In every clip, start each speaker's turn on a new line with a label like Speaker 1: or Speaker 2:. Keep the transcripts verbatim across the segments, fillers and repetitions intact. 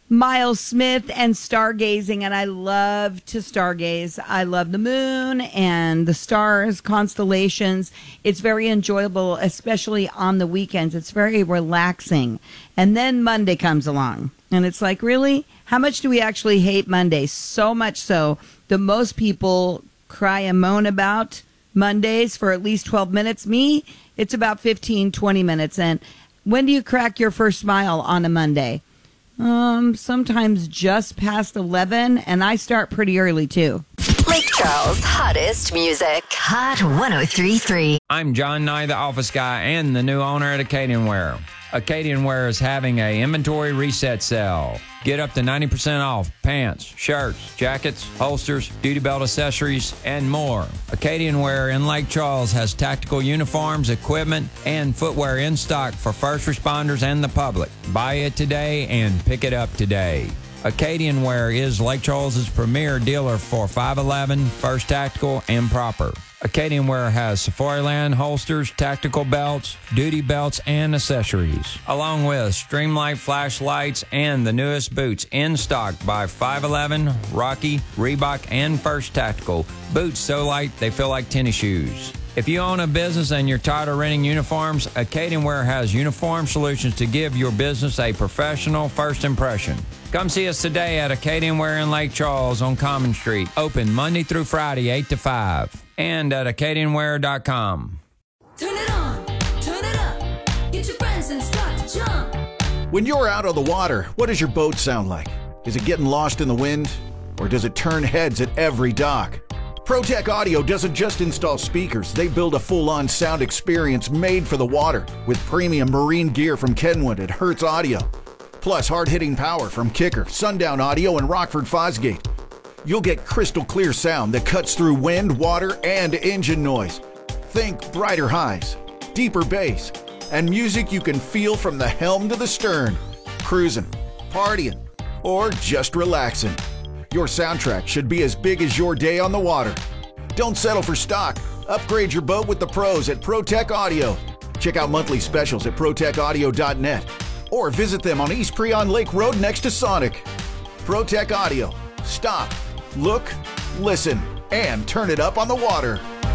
Speaker 1: Miles Smith and stargazing, and I love to stargaze. I love the moon and the stars, constellations. It's very enjoyable, especially on the weekends. It's very relaxing. And then Monday comes along, and it's like, really? How much do we actually hate Mondays? So much so that most people cry and moan about Mondays for at least twelve minutes. Me, it's about fifteen, twenty minutes. And when do you crack your first smile on a Monday? Um, sometimes just past eleven, and I start pretty early, too.
Speaker 2: Lake Charles' hottest music. Hot one oh three point three.
Speaker 3: I'm John Nye, the office guy and the new owner at Acadian Wear. Acadian Wear is having a inventory reset sale. Get up to ninety percent off pants, shirts, jackets, holsters, duty belt accessories, and more. Acadian Wear in Lake Charles has tactical uniforms, equipment, and footwear in stock for first responders and the public. Buy it today and pick it up today. Acadian Wear is Lake Charles' premier dealer for five eleven, First Tactical, and Proper. Acadian Wear has Safariland holsters, tactical belts, duty belts, and accessories, along with Streamlight flashlights and the newest boots in stock by five eleven, Rocky, Reebok, and First Tactical. Boots so light they feel like tennis shoes. If you own a business and you're tired of renting uniforms, Acadian Wear has uniform solutions to give your business a professional first impression. Come see us today at Acadian Wear in Lake Charles on Common Street. Open Monday through Friday, eight to five. And at acadian wear dot com.
Speaker 4: Turn it on, turn it up. Get your friends and start to jump.
Speaker 5: When you're out on the water, what does your boat sound like? Is it getting lost in the wind? Or does it turn heads at every dock? ProTech Audio doesn't just install speakers. They build a full-on sound experience made for the water with premium marine gear from Kenwood and Hertz Audio. Plus hard-hitting power from Kicker, Sundown Audio, and Rockford Fosgate. You'll get crystal clear sound that cuts through wind, water, and engine noise. Think brighter highs, deeper bass, and music you can feel from the helm to the stern. Cruising, partying, or just relaxing. Your soundtrack should be as big as your day on the water. Don't settle for stock. Upgrade your boat with the pros at ProTech Audio. Check out monthly specials at pro tech audio dot net or visit them on East Creon Lake Road next to Sonic. ProTech Audio. Stop, look, listen, and turn it up on the water.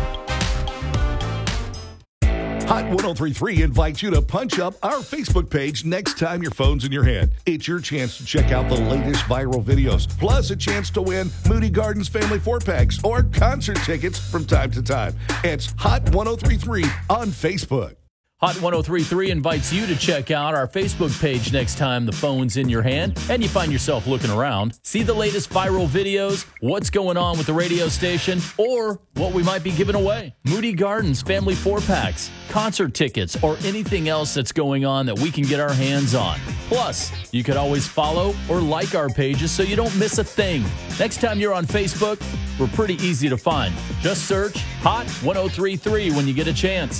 Speaker 6: Hot one oh three point three invites you to punch up our Facebook page next time your phone's in your hand. It's your chance to check out the latest viral videos, plus a chance to win Moody Gardens family four-packs or concert tickets from time to time. It's Hot one oh three point three on Facebook.
Speaker 7: Hot one oh three point three invites you to check out our Facebook page next time the phone's in your hand and you find yourself looking around. See the latest viral videos, what's going on with the radio station, or what we might be giving away. Moody Gardens family four-packs, concert tickets, or anything else that's going on that we can get our hands on. Plus, you could always follow or like our pages so you don't miss a thing. Next time you're on Facebook, we're pretty easy to find. Just search Hot one oh three point three when you get a chance.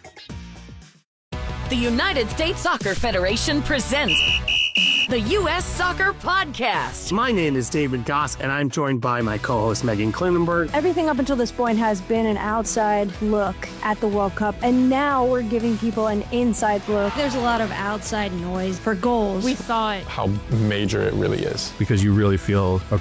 Speaker 8: The United States Soccer Federation presents the U S Soccer Podcast.
Speaker 9: My name is David Goss, and I'm joined by my co-host Megan Klinenberg.
Speaker 10: Everything up until this point has been an outside look at the World Cup, and now we're giving people an inside look.
Speaker 11: There's a lot of outside noise for goals.
Speaker 12: We thought how major it really is.
Speaker 13: Because you really feel a